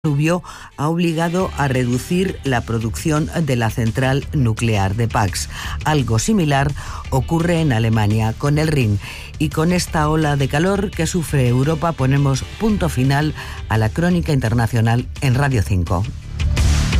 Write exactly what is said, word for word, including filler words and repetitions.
Rubio ha obligado a reducir la producción de la central nuclear de Pax. Algo similar ocurre en Alemania con el Rin. Y con esta ola de calor que sufre Europa ponemos punto final a la crónica internacional en Radio cinco.